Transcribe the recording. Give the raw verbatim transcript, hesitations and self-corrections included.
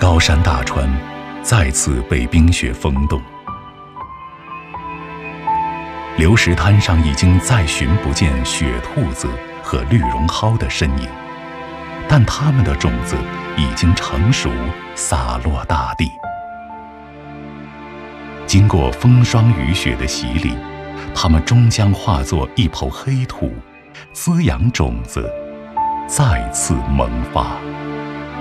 高山大川再次被冰雪封冻，流石滩上已经再寻不见雪兔子和绿绒蒿的身影，但它们的种子已经成熟，洒落大地。经过风霜雨雪的洗礼，它们终将化作一抔黑土，滋养种子，再次萌发。